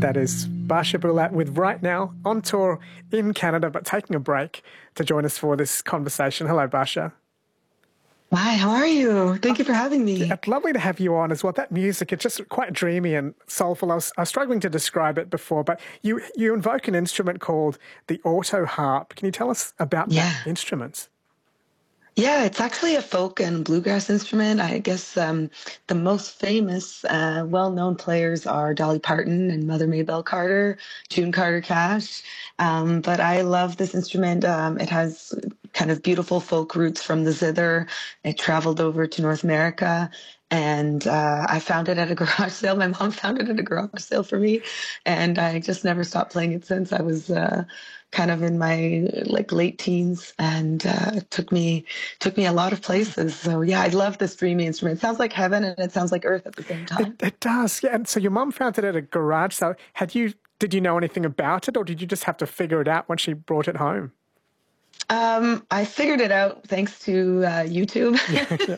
That is Basia Bulat with Right Now on tour in Canada, but taking a break to join us for this conversation. Hello, Basia. Hi, how are you? Thank you for having me. It's lovely to have you on as well. That music, it's just quite dreamy and soulful. I was struggling to describe it before, but you invoke an instrument called the auto harp. Can you tell us about that instrument? Yeah, it's actually a folk and bluegrass instrument. I guess the most famous, well-known players are Dolly Parton and Mother Maybelle Carter, June Carter Cash. But I love this instrument. It has kind of beautiful folk roots from the zither. It traveled over to North America. And I found it at a garage sale. My mom found it at a garage sale for me, and I just never stopped playing it since. I was kind of in my late teens, and it took me a lot of places. So yeah, I love this dreamy instrument. It sounds like heaven and it sounds like earth at the same time. It does, yeah. And so your mum found it at a garage sale. Did you know anything about it, or did you just have to figure it out when she brought it home? I figured it out thanks to YouTube. Yeah.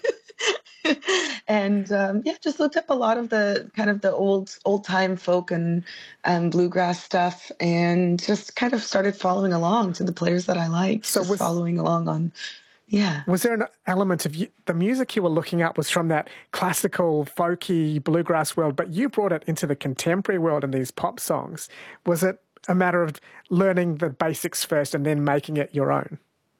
And just looked up a lot of the kind of the old time folk and bluegrass stuff, and just kind of started following along to the players that I liked. So following along on. Yeah. Was there an element of the music you were looking at was from that classical, folky, bluegrass world, but you brought it into the contemporary world in these pop songs? Was it a matter of learning the basics first and then making it your own?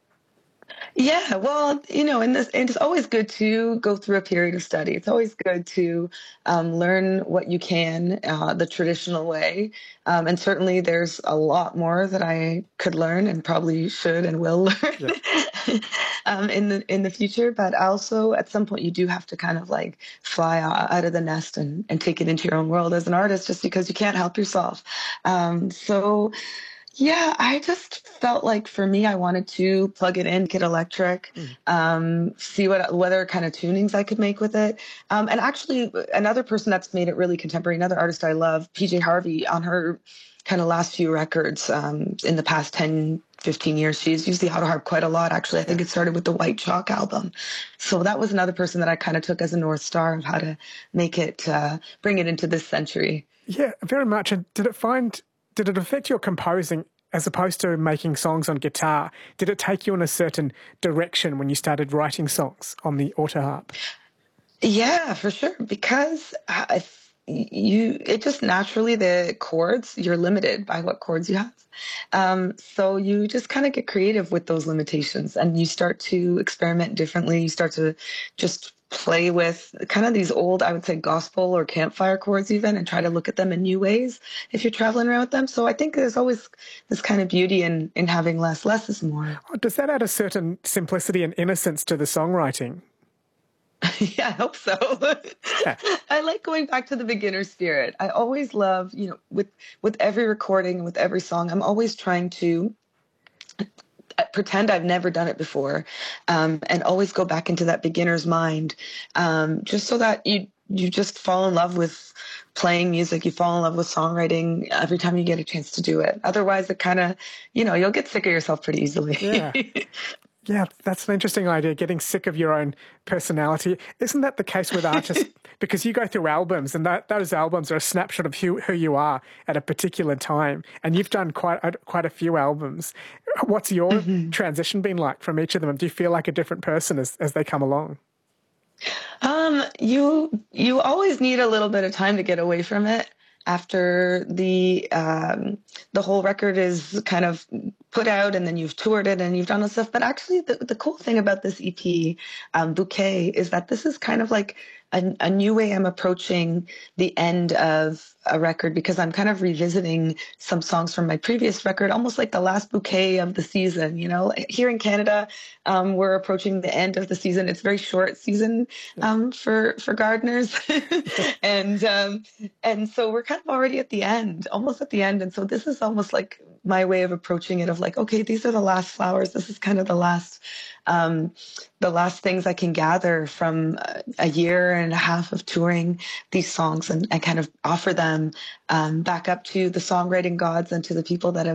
Yeah, well, and it's always good to go through a period of study. It's always good to learn what you can the traditional way. And certainly there's a lot more that I could learn and probably should and will learn in the future. But also at some point you do have to kind of like fly out of the nest and take it into your own world as an artist, just because you can't help yourself. Yeah, I just felt like for me, I wanted to plug it in, get electric, see what other kind of tunings I could make with it. And actually, another person that's made it really contemporary, another artist I love, PJ Harvey, on her kind of last few records in the past 10, 15 years, she's used the auto harp quite a lot, actually. I think it started with the White Chalk album. So that was another person that I kind of took as a North Star of how to make it, bring it into this century. Yeah, very much. And did it affect your composing as opposed to making songs on guitar? Did it take you in a certain direction when you started writing songs on the auto harp? Yeah, for sure. Because it just naturally, the chords, you're limited by what chords you have. So you just kind of get creative with those limitations, and you start to experiment differently. You start to just play with kind of these old, I would say, gospel or campfire chords even, and try to look at them in new ways if you're traveling around with them. So I think there's always this kind of beauty in having less. Less is more. Does that add a certain simplicity and innocence to the songwriting? Yeah, I hope so. I like going back to the beginner spirit. I always love, with every recording and with every song, I'm always trying to pretend I've never done it before, and always go back into that beginner's mind, just so that you just fall in love with playing music. You fall in love with songwriting every time you get a chance to do it. Otherwise, it kind of, you'll get sick of yourself pretty easily. Yeah. Yeah, that's an interesting idea, getting sick of your own personality. Isn't that the case with artists? Because you go through albums, and those albums are a snapshot of who you are at a particular time. And you've done quite a few albums. What's your transition been like from each of them? Do you feel like a different person as they come along? You always need a little bit of time to get away from it after the whole record is kind of put out, and then you've toured it and you've done all stuff. But actually, the cool thing about this EP, Bouquet, is that this is kind of like a new way I'm approaching the end of a record, because I'm kind of revisiting some songs from my previous record, almost like the last bouquet of the season. Here in Canada, we're approaching the end of the season. It's a very short season for gardeners, and so we're kind of already at the end, almost at the end. And so this is almost like my way of approaching it, of like, okay, these are the last flowers. This is kind of the last things I can gather from a year and a half of touring these songs, and kind of offer them back up to the songwriting gods and to the people that have